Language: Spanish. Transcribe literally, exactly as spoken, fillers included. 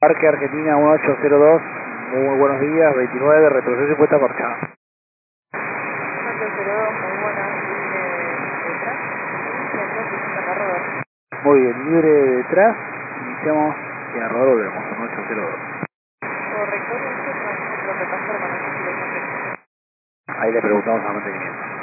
Parque Argentina uno ocho cero dos, muy buenos días, veintinueve, retroceso y puesta a marcha. uno ocho cero dos, muy buenas, libre detrás, iniciando pista cargador. Muy bien, libre detrás, iniciamos y a rodar volvemos, uno ocho cero dos. Correcto, nosotros repasar con el estilo. Ahí le preguntamos a mantenimiento.